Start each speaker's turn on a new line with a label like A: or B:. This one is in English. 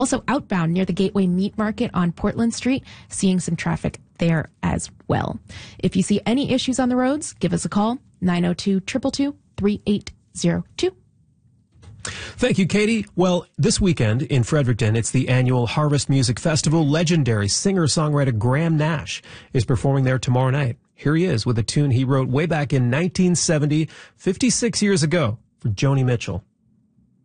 A: Also outbound near the Gateway Meat Market on Portland Street, seeing some traffic there as well. If you see any issues on the roads, give us a call, 902-222-3802.
B: Thank you, Katie. Well, this weekend in Fredericton, it's the annual Harvest Music Festival. Legendary singer-songwriter Graham Nash is performing there tomorrow night. Here he is with a tune he wrote way back in 1970, 56 years ago, for Joni Mitchell.